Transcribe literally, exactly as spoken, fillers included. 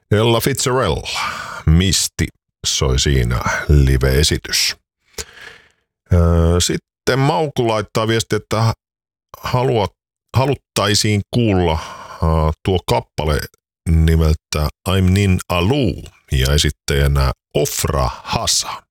Ella Fitzgerald, Misti, soi siinä live-esitys. Sitten Mauku laittaa viesti, että haluat, haluttaisiin kuulla tuo kappale nimeltä I'm Nin Alu ja esittäjänä Ofra Hasa.